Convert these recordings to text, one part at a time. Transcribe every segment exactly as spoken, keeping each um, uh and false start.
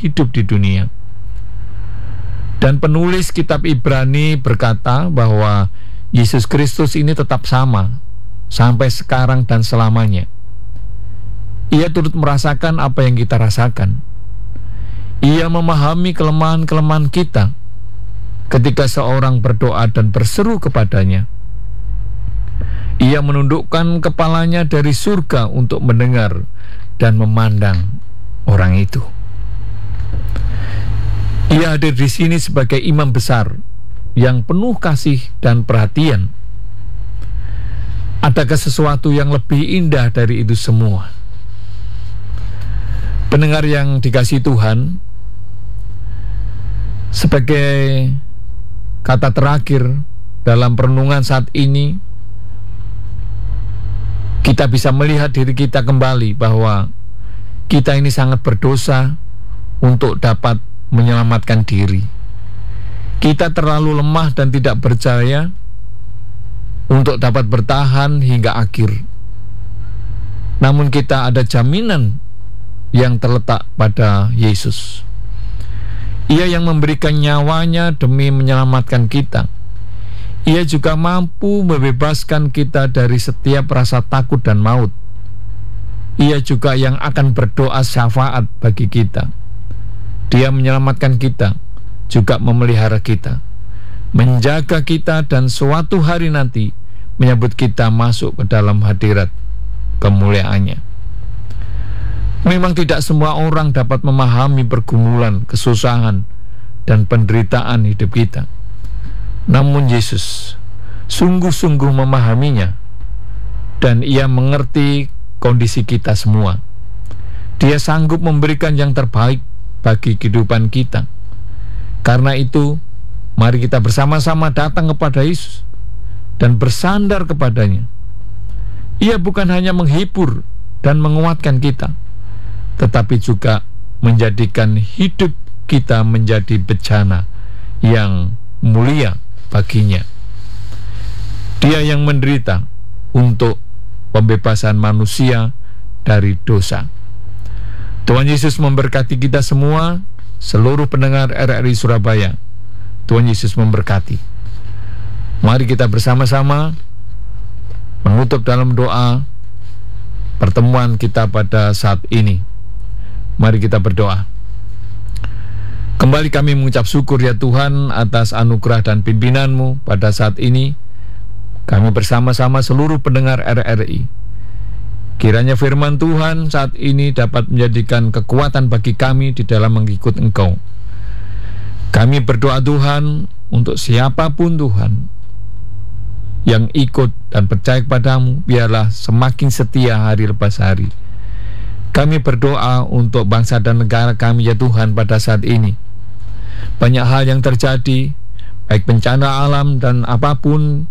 hidup di dunia. Dan penulis kitab Ibrani berkata bahwa Yesus Kristus ini tetap sama sampai sekarang dan selamanya. Ia turut merasakan apa yang kita rasakan. Ia memahami kelemahan-kelemahan kita ketika seorang berdoa dan berseru kepadanya. Ia menundukkan kepalanya dari surga untuk mendengar dan memandang orang itu. Ia hadir di sini sebagai imam besar yang penuh kasih dan perhatian. Adakah sesuatu yang lebih indah dari itu semua? Pendengar yang dikasihi Tuhan, sebagai kata terakhir dalam perenungan saat ini, kita bisa melihat diri kita kembali bahwa kita ini sangat berdosa untuk dapat menyelamatkan diri. Kita terlalu lemah dan tidak percaya untuk dapat bertahan hingga akhir. Namun kita ada jaminan yang terletak pada Yesus. Ia yang memberikan nyawanya demi menyelamatkan kita. Ia juga mampu membebaskan kita dari setiap rasa takut dan maut. Ia juga yang akan berdoa syafaat bagi kita. Dia menyelamatkan kita, juga memelihara kita, menjaga kita, dan suatu hari nanti menyambut kita masuk ke dalam hadirat kemuliaannya. Memang tidak semua orang dapat memahami pergumulan, kesusahan, dan penderitaan hidup kita. Namun Yesus sungguh-sungguh memahaminya, dan Ia mengerti kondisi kita semua. Dia sanggup memberikan yang terbaik bagi kehidupan kita. Karena itu, mari kita bersama-sama datang kepada Yesus dan bersandar kepadanya. Ia bukan hanya menghibur dan menguatkan kita, tetapi juga menjadikan hidup kita menjadi bencana yang mulia baginya. Dia yang menderita untuk pembebasan manusia dari dosa. Tuhan Yesus memberkati kita semua, seluruh pendengar R R I Surabaya. Tuhan Yesus memberkati. Mari kita bersama-sama menutup dalam doa pertemuan kita pada saat ini. Mari kita berdoa. Kembali kami mengucap syukur ya Tuhan atas anugerah dan pimpinanmu pada saat ini. Kami bersama-sama seluruh pendengar R R I. Kiranya firman Tuhan saat ini dapat menjadikan kekuatan bagi kami di dalam mengikut Engkau. Kami berdoa Tuhan untuk siapapun Tuhan yang ikut dan percaya kepadamu, biarlah semakin setia hari lepas hari. Kami berdoa untuk bangsa dan negara kami ya Tuhan pada saat ini. Banyak hal yang terjadi, baik bencana alam dan apapun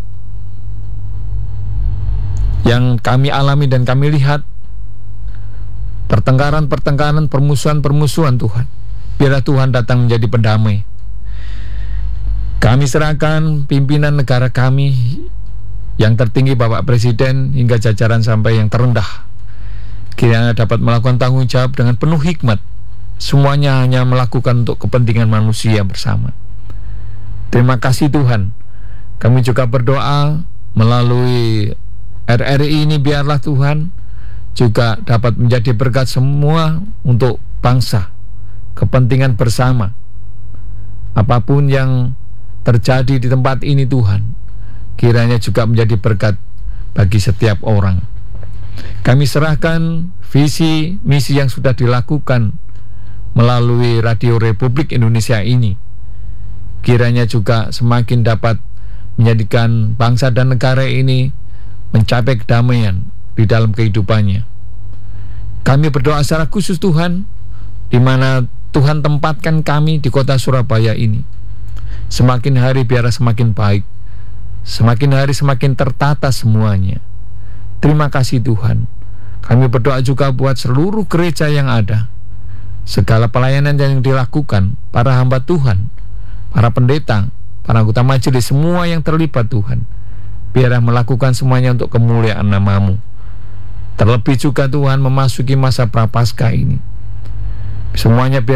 yang kami alami dan kami lihat, pertengkaran-pertengkaran, permusuhan-permusuhan Tuhan. Biarlah Tuhan datang menjadi pendamai. Kami serahkan pimpinan negara kami yang tertinggi Bapak Presiden hingga jajaran sampai yang terendah. Kiranya dapat melakukan tanggung jawab dengan penuh hikmat. Semuanya hanya melakukan untuk kepentingan manusia bersama. Terima kasih Tuhan. Kami juga berdoa melalui R R I ini, biarlah Tuhan juga dapat menjadi berkat semua untuk bangsa, kepentingan bersama. Apapun yang terjadi di tempat ini Tuhan, kiranya juga menjadi berkat bagi setiap orang. Kami serahkan visi misi yang sudah dilakukan melalui Radio Republik Indonesia ini, kiranya juga semakin dapat menjadikan bangsa dan negara ini mencapai kedamaian di dalam kehidupannya. Kami berdoa secara khusus Tuhan, di mana Tuhan tempatkan kami di kota Surabaya ini. Semakin hari biarlah semakin baik, semakin hari semakin tertata semuanya. Terima kasih Tuhan. Kami berdoa juga buat seluruh gereja yang ada, segala pelayanan yang dilakukan, para hamba Tuhan, para pendeta, para anggota majelis, semua yang terlibat Tuhan, biarlah melakukan semuanya untuk kemuliaan nama-Mu. Terlebih juga Tuhan memasuki masa prapaskah ini, semuanya biar